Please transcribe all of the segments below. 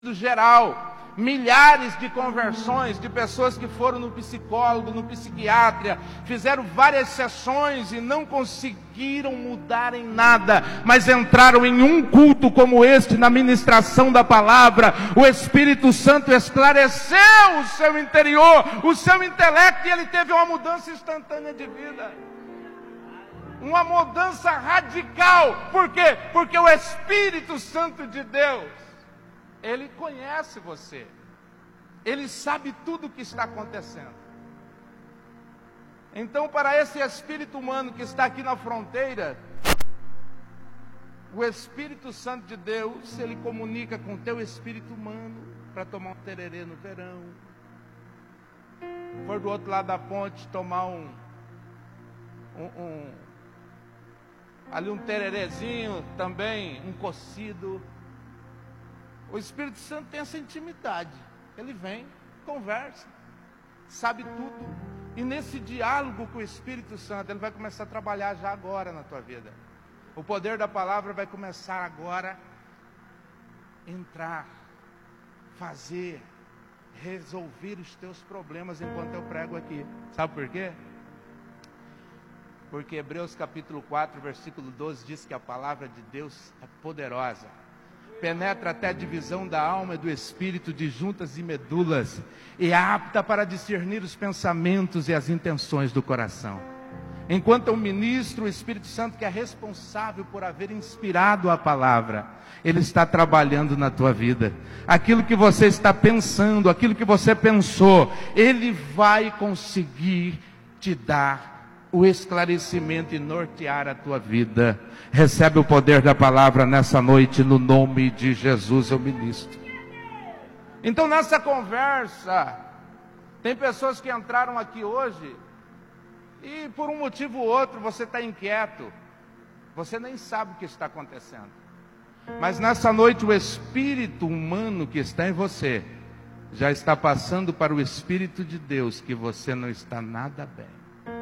geral, milhares de conversões de pessoas que foram no psicólogo, no psiquiatra, fizeram várias sessões e não conseguiram mudar em nada, mas entraram em um culto como este, na ministração da palavra. O Espírito Santo esclareceu o seu interior, o seu intelecto, e ele teve uma mudança instantânea de vida. Uma mudança radical. Por quê? Porque o Espírito Santo de Deus, ele conhece você. Ele sabe tudo o que está acontecendo. Então, para esse espírito humano que está aqui na fronteira, o Espírito Santo de Deus, ele comunica com o teu espírito humano para tomar um tererê no verão. For do outro lado da ponte tomar ali um tererezinho também, um cocido. O Espírito Santo tem essa intimidade. Ele vem, conversa, sabe tudo. E nesse diálogo com o Espírito Santo, ele vai começar a trabalhar já agora na tua vida. O poder da palavra vai começar agora a entrar, fazer, resolver os teus problemas enquanto eu prego aqui. Sabe por quê? Porque Hebreus capítulo 4, versículo 12 diz que a palavra de Deus é poderosa, penetra até a divisão da alma e do espírito, de juntas e medulas, e é apta para discernir os pensamentos e as intenções do coração. Enquanto eu ministro, o Espírito Santo, que é responsável por haver inspirado a palavra, ele está trabalhando na tua vida. Aquilo que você está pensando, aquilo que você pensou, ele vai conseguir te dar o esclarecimento e nortear a tua vida. Recebe o poder da palavra nessa noite, no nome de Jesus eu ministro. Então, nessa conversa, tem pessoas que entraram aqui hoje e por um motivo ou outro você está inquieto, você nem sabe o que está acontecendo. Mas nessa noite o espírito humano que está em você já está passando para o Espírito de Deus, que você não está nada bem.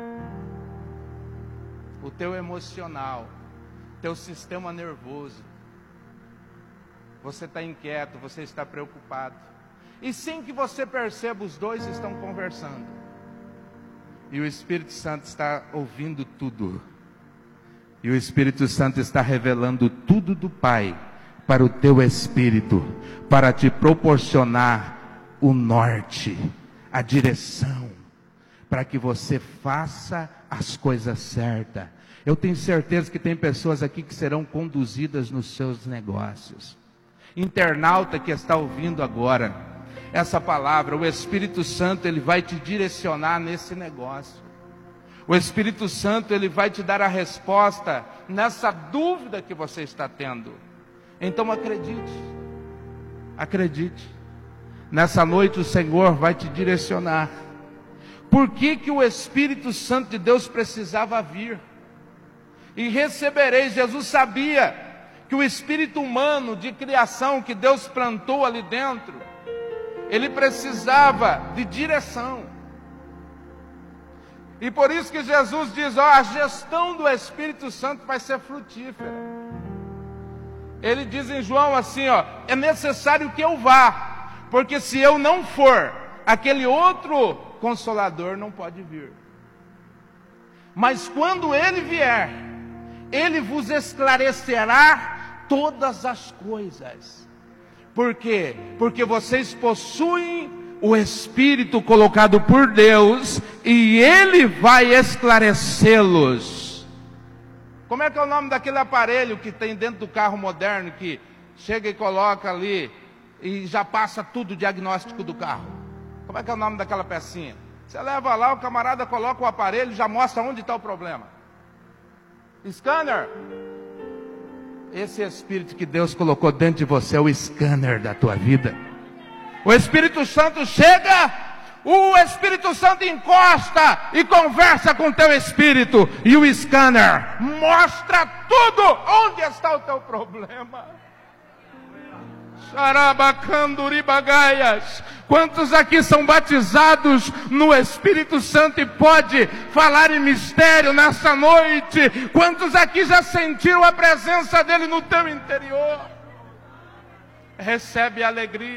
O teu emocional, teu sistema nervoso, você está inquieto, você está preocupado, e sem que você perceba, os dois estão conversando, e o Espírito Santo está ouvindo tudo, e o Espírito Santo está revelando tudo do Pai para o teu espírito, para te proporcionar o norte, a direção, para que você faça as coisas certas. Eu tenho certeza que tem pessoas aqui que serão conduzidas nos seus negócios. Internauta que está ouvindo agora essa palavra, o Espírito Santo, ele vai te direcionar nesse negócio. O Espírito Santo, ele vai te dar a resposta nessa dúvida que você está tendo. Então acredite, acredite. Nessa noite o Senhor vai te direcionar. Por que o Espírito Santo de Deus precisava vir? E recebereis, Jesus sabia que o espírito humano de criação que Deus plantou ali dentro, ele precisava de direção. E por isso que Jesus diz, a gestão do Espírito Santo vai ser frutífera. Ele diz em João assim, é necessário que eu vá, porque se eu não for, aquele outro Consolador não pode vir. Mas quando ele vier, ele vos esclarecerá todas as coisas. Por quê? Porque vocês possuem o Espírito colocado por Deus, e ele vai esclarecê-los. Como é que é o nome daquele aparelho que tem dentro do carro moderno, que chega e coloca ali e já passa tudo o diagnóstico do carro? Como é que é o nome daquela pecinha? Você leva lá, o camarada coloca o aparelho e já mostra onde está o problema. Scanner. Esse Espírito que Deus colocou dentro de você é o scanner da tua vida. O Espírito Santo chega, o Espírito Santo encosta e conversa com o teu espírito. E o scanner mostra tudo onde está o teu problema. Quantos aqui são batizados no Espírito Santo e pode falar em mistério nessa noite? Quantos aqui já sentiram a presença dele no teu interior? recebe alegria.